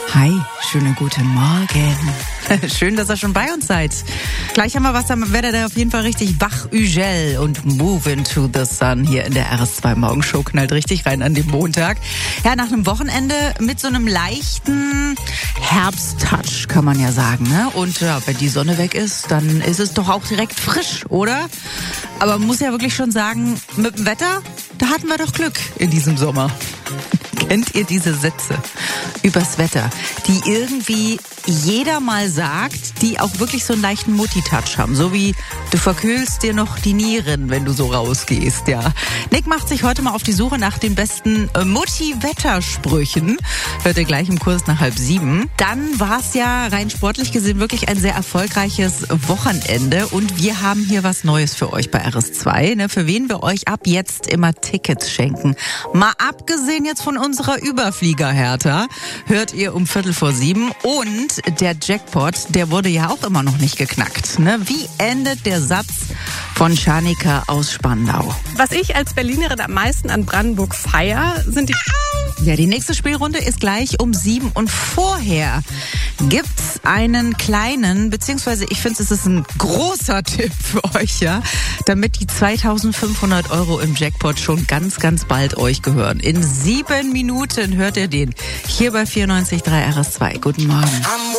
Hi, schönen guten Morgen. Schön, dass ihr schon bei uns seid. Gleich haben wir was, dann werdet ihr auf jeden Fall richtig wach, Ugel und Move into the Sun hier in der RS2 Morgenshow. Knallt richtig rein an dem Montag. Ja, nach einem Wochenende mit so einem leichten Herbsttouch, kann man ja sagen, ne? Und ja, wenn die Sonne weg ist, dann ist es doch auch direkt frisch, oder? Aber man muss ja wirklich schon sagen, mit dem Wetter, da hatten wir doch Glück in diesem Sommer. Kennt ihr diese Sätze übers Wetter, die irgendwie jeder mal sagt, die auch wirklich so einen leichten Mutti-Touch haben? So wie, du verkühlst dir noch die Nieren, wenn du so rausgehst, ja. Nick macht sich heute mal auf die Suche nach den besten Mutti-Wettersprüchen. Hört ihr gleich im Kurs nach 6:30. Dann war es ja rein sportlich gesehen wirklich ein sehr erfolgreiches Wochenende. Und wir haben hier was Neues für euch bei RS2, ne, für wen wir euch ab jetzt immer Tickets schenken. Mal abgesehen jetzt von unserer Überflieger-Hertha, hört ihr um 6:45. Und der Jackpot, der wurde ja auch immer noch nicht geknackt. Ne? Wie endet der Satz von Schanika aus Spandau? Was ich als Berlinerin am meisten an Brandenburg feier, sind die... Ja, die nächste Spielrunde ist gleich um 7 und vorher gibt's einen kleinen, beziehungsweise ich finde, es ist ein großer Tipp für euch, ja, damit die 2.500 € im Jackpot schon ganz, ganz bald euch gehören. In 7 Minuten hört ihr den hier bei 94.3 RS2. Guten Morgen.